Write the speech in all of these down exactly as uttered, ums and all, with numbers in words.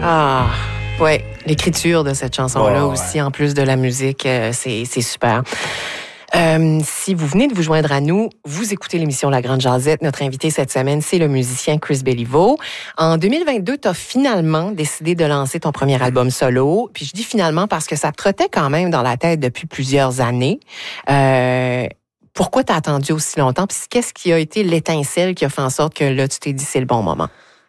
Ah, ouais, l'écriture de cette chanson-là ouais, aussi, ouais. en plus de la musique, euh, c'est, c'est super. Euh, si vous venez de vous joindre à nous, vous écoutez l'émission La Grande Jazette. Notre invité cette semaine, c'est le musicien Chris Béliveau. En deux mille vingt-deux, tu as finalement décidé de lancer ton premier album solo. Puis je dis finalement parce que ça te trottait quand même dans la tête depuis plusieurs années. Euh, pourquoi tu as attendu aussi longtemps? Puis qu'est-ce qui a été l'étincelle qui a fait en sorte que là, tu t'es dit c'est le bon moment?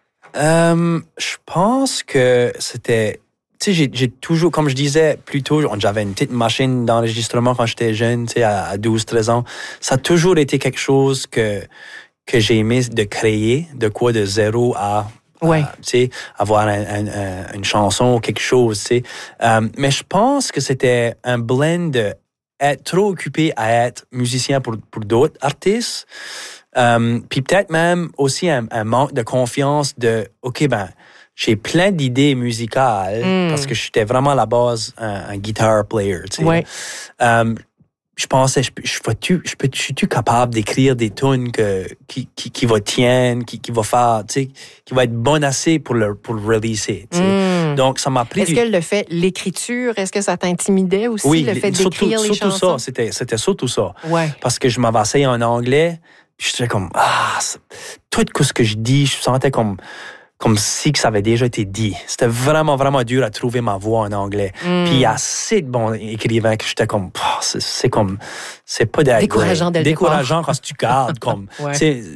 Euh, je pense que c'était... Tu sais, j'ai, j'ai toujours, comme je disais plus tôt, j'avais une petite machine d'enregistrement quand j'étais jeune, tu sais, à, à douze treize ans. Ça a toujours été quelque chose que, que j'ai aimé de créer, de quoi, de zéro à... Ouais. à, tu sais, avoir un, un, un, une chanson ou quelque chose, tu sais. Euh, mais je pense que c'était un blend de être trop occupé à être musicien pour, pour d'autres artistes. Euh, puis peut-être même aussi un, un manque de confiance de, OK, ben, j'ai plein d'idées musicales mm. parce que j'étais vraiment à la base un, un guitar player, tu sais. Ouais. Euh, je pensais, je, je, je, je, je suis-tu capable d'écrire des tunes que, qui, qui, qui va tiennre, qui, qui va faire, tu sais, qui va être bonne assez pour le, pour le releaser, tu sais. Mm. Donc, ça m'a pris Est-ce du... que le fait, l'écriture, est-ce que ça t'intimidait aussi, oui, le fait surtout, d'écrire les surtout chansons? ça, c'était, c'était surtout ça. Ouais. Parce que je m'avais essayé en anglais, puis j'étais comme, ah, tout ce que je dis, je sentais comme... comme si que ça avait déjà été dit. C'était vraiment, vraiment dur à trouver ma voix en anglais. Mm. Puis il y a assez de bons écrivains que j'étais comme, oh, c'est, c'est comme, c'est pas décourageant dès le décourageant quand tu gardes, comme, ouais. tu sais,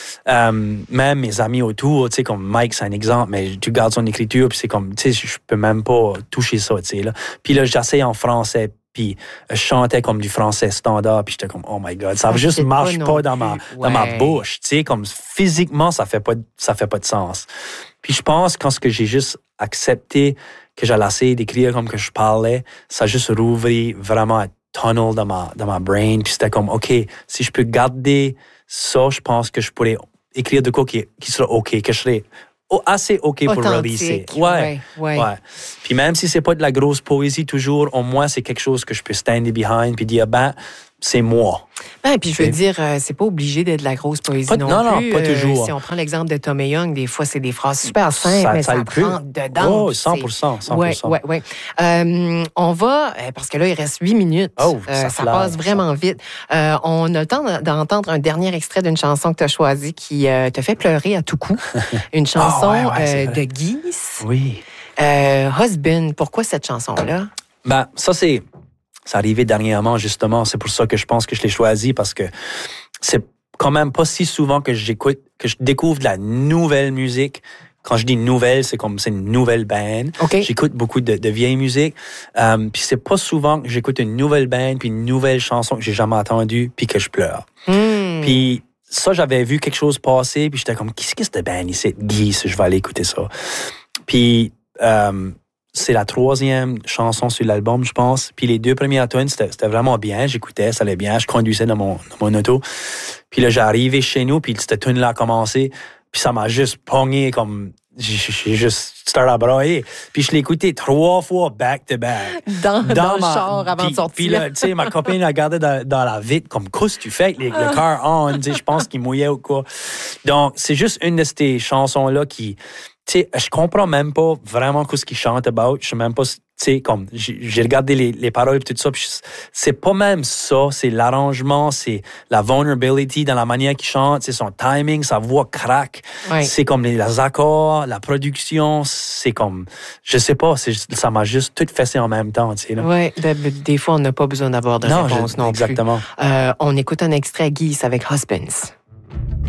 euh, même mes amis autour, tu sais, comme Mike, c'est un exemple, mais tu gardes son écriture, puis c'est comme, tu sais, je peux même pas toucher ça, tu sais, là. Puis là, j'essaie en français, puis je chantais comme du français standard, puis j'étais comme, oh my God, ça, ça juste marche pas, pas dans, ma, ouais. dans ma bouche, tu sais, comme physiquement, ça fait pas, ça fait pas de sens. Puis je pense, quand ce que j'ai juste accepté que j'allais essayer d'écrire comme que je parlais, ça a juste rouvert vraiment un tunnel dans ma, dans ma brain, puis c'était comme, OK, si je peux garder ça, je pense que je pourrais écrire de quoi qui, qui sera OK, que je serais Oh, assez OK pour releaser. Ouais, ouais, ouais. ouais. Puis même si c'est pas de la grosse poésie toujours, au moins c'est quelque chose que je peux stand behind puis dire, ben, c'est moi. Ben, puis je veux dire, euh, c'est pas obligé d'être de la grosse poésie pas, non, non plus. Non, pas toujours. Euh, si on prend l'exemple de Tommy Young, des fois, c'est des phrases super simples, ça, mais ça, ça rentre dedans. Oh, cent pour cent, cent pour cent. Ouais, ouais, ouais. Euh, on va, parce que là, il reste huit minutes. Oh, ça, euh, ça passe ça. vraiment vite. Euh, on a le temps d'entendre un dernier extrait d'une chanson que tu as choisie qui euh, te fait pleurer à tout coup. Une chanson oh, ouais, ouais, euh, de Guise. Oui. Euh, Husband. Pourquoi cette chanson-là? Ben, ça, c'est... C'est arrivé dernièrement, justement. C'est pour ça que je pense que je l'ai choisi, parce que c'est quand même pas si souvent que j'écoute, que je découvre de la nouvelle musique. Quand je dis nouvelle, c'est comme c'est une nouvelle band. Okay. J'écoute beaucoup de, de vieilles musiques. Um, puis c'est pas souvent que j'écoute une nouvelle band puis une nouvelle chanson que j'ai jamais entendue puis que je pleure. Mm. Puis ça, j'avais vu quelque chose passer puis j'étais comme, qu'est-ce que cette band ici? Guy, je vais aller écouter ça. Puis... Um, c'est la troisième chanson sur l'album, je pense. Puis les deux premières tunes, c'était, c'était vraiment bien. J'écoutais, ça allait bien. Je conduisais dans mon, dans mon auto. Puis là, j'arrivais chez nous, puis cette tune-là a commencé. Puis ça m'a juste pogné comme... J'ai juste starté à brailler. Puis je l'ai écouté trois fois back-to-back. Dans, dans, dans ma, le char avant puis, de sortir. Puis là, tu sais, ma copine a regardé dans, dans la vitre comme, qu'est-ce que tu fais avec les, le car on? Tu sais, je pense qu'il mouillait ou quoi. Donc, c'est juste une de ces chansons-là qui... Tu sais, je comprends même pas vraiment ce qu'il chante about. Je sais même pas, tu sais, comme, j'ai, j'ai regardé les, les paroles et tout ça, puis c'est pas même ça, c'est l'arrangement, c'est la vulnerability dans la manière qu'il chante, c'est son timing, sa voix craque. Oui. C'est comme les, les accords, la production, c'est comme, je sais pas, c'est, ça m'a juste tout fessé en même temps, tu sais, là. Oui, des, des fois, on n'a pas besoin d'avoir de non, réponse je, non exactement. plus. Euh, on écoute un extrait Guise avec Husbands.